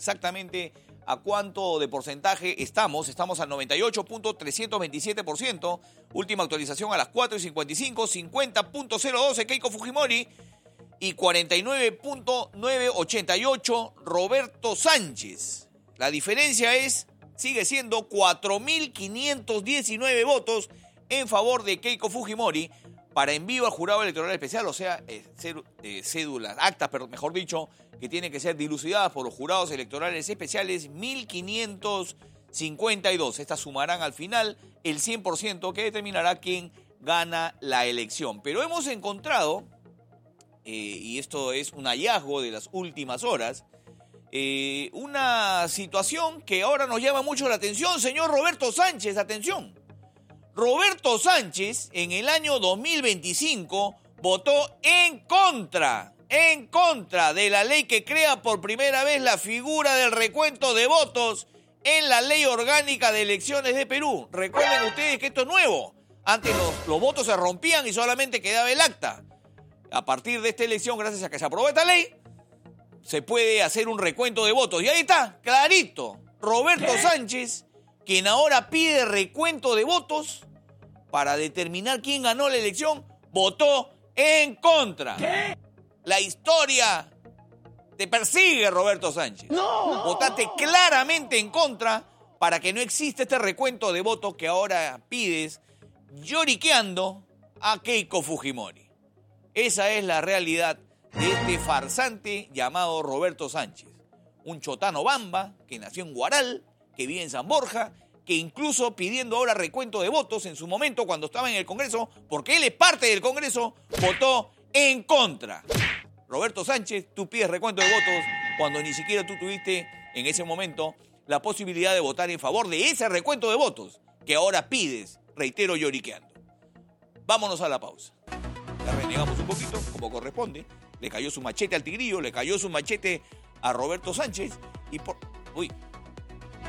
exactamente a cuánto de porcentaje estamos. Estamos al 98.327%. Última actualización a las 4:55, 50.012 Keiko Fujimori y 49.988 Roberto Sánchez. La diferencia sigue siendo 4.519 votos en favor de Keiko Fujimori para envío al jurado electoral especial, o sea, cédulas, actas, pero mejor dicho, que tienen que ser dilucidadas por los jurados electorales especiales, 1.552. Estas sumarán al final el 100% que determinará quién gana la elección. Pero hemos encontrado, y esto es un hallazgo de las últimas horas, una situación que ahora nos llama mucho la atención, señor Roberto Sánchez, atención. Roberto Sánchez en el año 2025 votó en contra de la ley que crea por primera vez la figura del recuento de votos en la Ley Orgánica de Elecciones de Perú. Recuerden ustedes que esto es nuevo. Antes los votos se rompían y solamente quedaba el acta. A partir de esta elección, gracias a que se aprobó esta ley, se puede hacer un recuento de votos. Y ahí está, clarito. Roberto Sánchez, quien ahora pide recuento de votos para determinar quién ganó la elección, votó en contra. ¿Qué? La historia te persigue, Roberto Sánchez. ¡No! Votaste claramente en contra para que no exista este recuento de votos que ahora pides, lloriqueando a Keiko Fujimori. Esa es la realidad de este farsante llamado Roberto Sánchez. Un chotano bamba que nació en Huaral, que vive en San Borja, que incluso pidiendo ahora recuento de votos en su momento cuando estaba en el Congreso, porque él es parte del Congreso, votó en contra. Roberto Sánchez, tú pides recuento de votos cuando ni siquiera tú tuviste en ese momento la posibilidad de votar en favor de ese recuento de votos que ahora pides, reitero, lloriqueando. Vámonos a la pausa. La renegamos un poquito, como corresponde. Le cayó su machete al Tigrillo, le cayó su machete a Roberto Sánchez y